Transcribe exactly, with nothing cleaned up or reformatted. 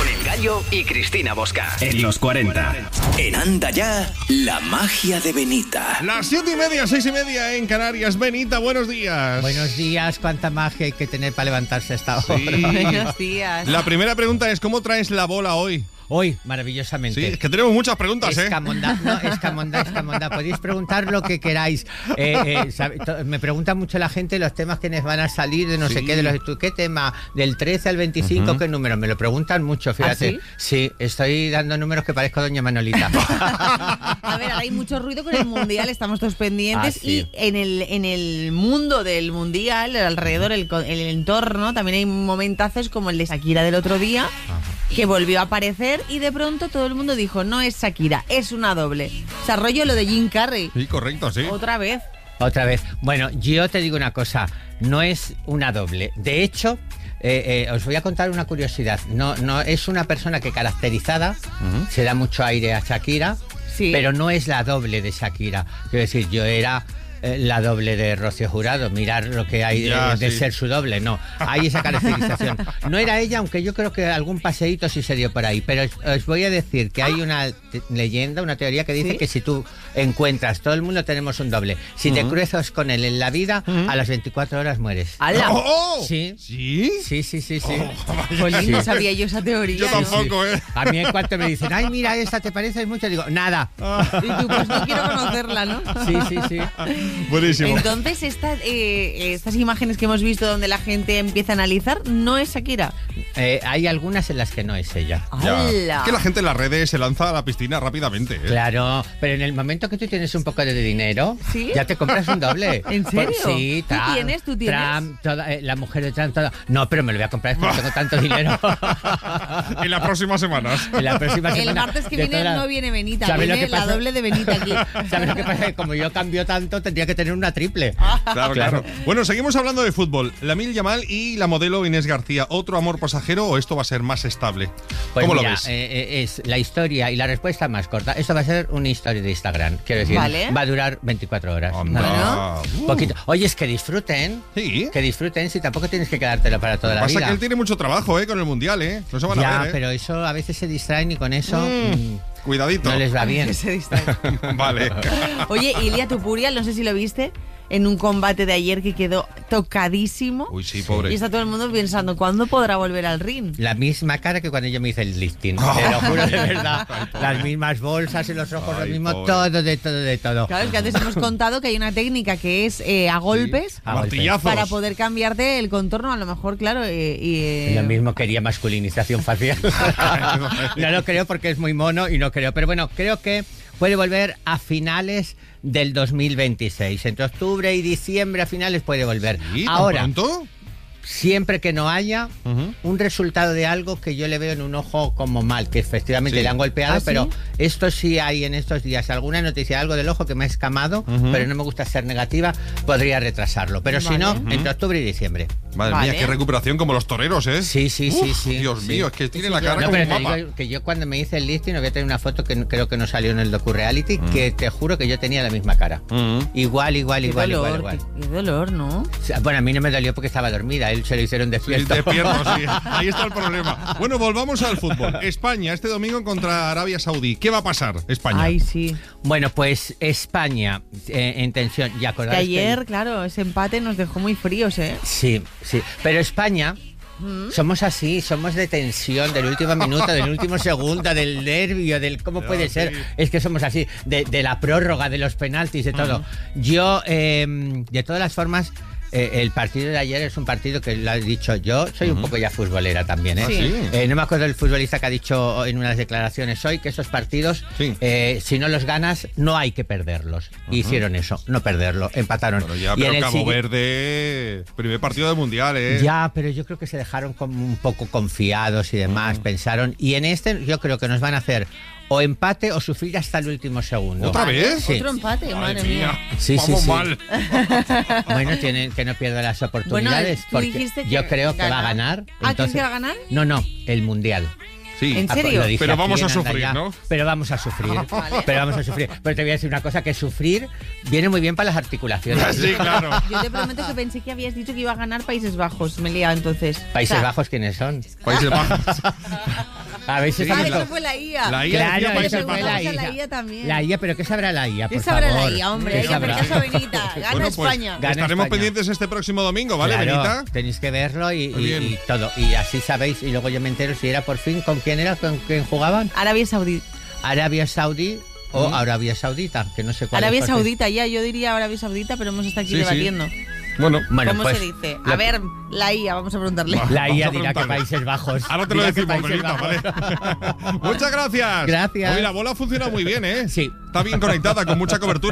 Con El Gallo y Cristina Bosca. En los cuarenta. En Anda Ya, la magia de Benita. Las siete y media, seis y media en Canarias. Benita, buenos días. Buenos días, cuánta magia hay que tener para levantarse a esta hora. Sí. Buenos días. La primera pregunta es, ¿cómo traes la bola hoy? Hoy, maravillosamente. Sí, es que tenemos muchas preguntas, ¿eh? Escamonda, no, escamonda, escamonda. Podéis preguntar lo que queráis. Eh, eh, sabe, to, me pregunta mucho la gente los temas que nos van a salir de no Sí. sé qué, de los ¿qué tema? Del trece al veinticinco, uh-huh. ¿Qué número? Me lo preguntan mucho, fíjate. ¿Ah, sí? Sí, estoy dando números que parezco doña Manolita. A ver, hay mucho ruido con el Mundial, estamos todos pendientes. Ah, sí. Y en el, en el mundo del Mundial, alrededor, el, el entorno, también hay momentazos como el de Shakira del otro día, uh-huh. que volvió a aparecer y de pronto todo el mundo dijo, no es Shakira, es una doble. O sea, rollo lo de Jim Carrey. Sí, correcto, sí. Otra vez. Otra vez. Bueno, yo te digo una cosa, no es una doble. De hecho, eh, eh, os voy a contar una curiosidad. No, no es una persona que caracterizada, uh-huh. se da mucho aire a Shakira, sí. pero no es la doble de Shakira. Quiero decir, yo era eh, la doble de Rocío Jurado, mirar lo que hay ya, de, de sí. ser su doble, no. Hay esa caracterización. No era ella, aunque yo creo que algún paseíto sí se dio por ahí, pero os, os voy a decir que hay una te- leyenda, una teoría que dice ¿Sí? que si tú encuentras, todo el mundo tenemos un doble, si uh-huh. te cruzas con él en la vida, uh-huh. a las veinticuatro horas mueres. ¡Hala! ¡Oh, oh! Sí. ¿Sí? Sí, sí, sí, sí. Oh, Jolín, sí. no sabía yo esa teoría. Yo ¿no? tampoco, ¿eh? A mí en cuanto me dicen, ay, mira, esta te parece mucho, digo, nada. Y tú, pues no quiero conocerla, ¿no? Sí, sí, sí. Buenísimo. Entonces, esta, eh, estas imágenes que hemos visto donde la gente empieza a analizar, no es Shakira. Eh, hay algunas en las que no es ella. Ya. ¡Hala! Es que la gente en las redes se lanza a la piscina rápidamente, ¿eh? Claro, pero en el momento que tú tienes un poco de dinero, ¿Sí? ya te compras un doble. ¿En serio? Pues, sí, ¿Tú Trump, tienes? ¿Tú tienes? Trump, toda, eh, la mujer de Trump, toda. No, pero me lo voy a comprar, es que no tengo tanto dinero. En las próximas semanas. En la próxima semana. El martes que de viene toda- no viene Benita, ¿Sabes lo viene que la pasa? doble de Benita aquí. ¿Sabes lo que pasa? Que como yo cambio tanto, tendría que tener una triple. Claro, claro. Bueno, seguimos hablando de fútbol. Lamil Yamal y la modelo Inés García. ¿Otro amor pasajero o esto va a ser más estable? Pues ¿Cómo mira, lo ves? eh, eh, es la historia y la respuesta más corta. Esto va a ser una historia de Instagram. Quiero decir, Vale. va a durar veinticuatro horas. Anda. ¿no? Uh. Poquito. Oye, es que disfruten. Sí. Que disfruten, si tampoco tienes que quedártelo para toda Lo la que pasa vida. es que él tiene mucho trabajo, ¿eh? Con el Mundial, ¿eh? No se van ya, a ver, ¿eh? pero eso a veces se distraen y con eso Mm. mm, Cuidadito. no les va bien. Que se distrae. Vale. Oye, Ilia Tupurial, no sé si lo viste, en un combate de ayer que quedó tocadísimo. Uy, sí, pobre. Y está todo el mundo pensando, ¿cuándo podrá volver al ring? La misma cara que cuando yo me hice el lifting. Te lo juro de verdad. Las mismas bolsas en los ojos, Ay, lo mismo, pobre. todo, de todo, de todo. Claro, es que antes hemos contado que hay una técnica que es eh, a golpes A golpes. Martillazos. para poder cambiarte el contorno, a lo mejor, claro. eh, y, eh, Lo mismo quería masculinización facial. No lo creo porque es muy mono y no creo. Pero bueno, creo que puede volver a finales del dos mil veintiséis. Entre octubre y diciembre a finales puede volver. ¿Sí? ¿Tan Ahora, pronto? siempre que no haya Ujú. un resultado de algo que yo le veo en un ojo como mal, que efectivamente Sí. le han golpeado, ¿Ah, sí? pero esto sí hay en estos días alguna noticia, algo del ojo que me ha escamado, Ujú. pero no me gusta ser negativa, podría retrasarlo. Pero si Vale. no, Ujú. entre octubre y diciembre. Madre Vale. mía, qué recuperación como los toreros, ¿eh? Sí, sí, sí, Uf, sí. Dios sí. mío, es que tiene la Sí, cara No, como pero un te mapa. digo que yo cuando me hice el lifting, voy a tener una foto que creo que no salió en el docu-reality, Mm. que te juro que yo tenía la misma cara. Ujú. Igual, igual, qué igual, dolor, igual, igual. Qué, qué dolor, ¿no? O sea, bueno, a mí no me dolió porque estaba dormida, él se lo hicieron Sí, despierto. despierto, sí. Ahí está el problema. Bueno, volvamos al fútbol. España, este domingo contra Arabia Saudí. ¿Qué va a pasar, España? Ay, sí. Bueno, pues España eh, en tensión. ¿Y Que acordáis ayer, claro, ese empate nos dejó muy fríos, ¿eh? Sí, sí. Pero España, somos así, somos de tensión, del último minuto, del último segundo, del nervio, del cómo Ya, puede sí. ser. Es que somos así, de, de la prórroga, de los penaltis, de todo. Yo, eh, de todas las formas, eh, el partido de ayer es un partido que lo he dicho yo, soy un poco ya futbolera también, ¿eh? Ah, sí. Eh, no me acuerdo del futbolista que ha dicho en unas declaraciones hoy que esos partidos, Sí. eh, si no los ganas, no hay que perderlos. Hicieron eso, no perderlo, empataron. Bueno, ya, Y en pero el Cabo sigui- Verde, primer partido del Mundial, ¿eh? Ya, pero yo creo que se dejaron como un poco confiados y demás, pensaron. Y en este yo creo que nos van a hacer o empate o sufrir hasta el último segundo. ¿Otra vez? Sí. Otro empate, madre mía. Sí, sí, Vamos sí. mal. Bueno, tienen que no pierda las oportunidades. tú porque dijiste que yo creo que gana. va a ganar. ¿Ah, crees que va a ganar? No, no, el Mundial. Sí. ¿En Ah, serio? lo dije Pero aquí vamos a en Anda sufrir, Ya. ¿no? Pero vamos a sufrir. Vale. Pero vamos a sufrir. Pero te voy a decir una cosa, que sufrir viene muy bien para las articulaciones. Sí, claro. Yo te prometo que pensé que habías dicho que iba a ganar Países Bajos. Me he liado entonces. Países O sea, Bajos, ¿quiénes son? Países Bajos. A ver si Sí, Ah, estamos la- eso fue la I A. La I A Claro, decía eso Países fue la Bajos. I A. La I A también. La I A, pero ¿qué sabrá la I A, ¿Qué por sabrá favor? la I A, hombre? ¿Qué Ella, sabrá? pero caso Benita. Gana Bueno, pues España. Gana estaremos España. pendientes este próximo domingo, ¿vale, Claro, Benita? tenéis que verlo y, Muy y- bien. y todo. Y así sabéis, y luego yo me entero si era por fin, ¿con quién era? ¿Con quién jugaban? Arabia Saudí. Arabia Saudí o Mm. Arabia Saudita, que no sé cuál Arabia es. por fin. Saudita, ya, yo diría Arabia Saudita, pero hemos estado aquí Sí, sí. debatiendo. Bueno, Bueno, ¿Cómo pues, se dice? lo- A ver, la I A, vamos a preguntarle. La I A Vamos a dirá que preguntarle. Países Bajos. ahora te lo Dirá que decimos, Países Benita, Bajos. ¿vale? Muchas gracias. Gracias. Hoy la bola ha funcionado muy bien, ¿eh? Sí. Está bien conectada, con mucha cobertura.